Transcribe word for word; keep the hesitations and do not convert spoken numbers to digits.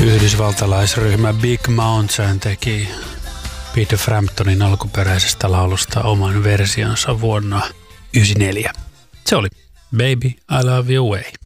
Yhdysvaltalaisryhmä Big Mountain teki Peter Framptonin alkuperäisestä laulusta oman versionsa vuonna yhdeksänkymmentäneljä. Se oli Baby, I Love Your Way.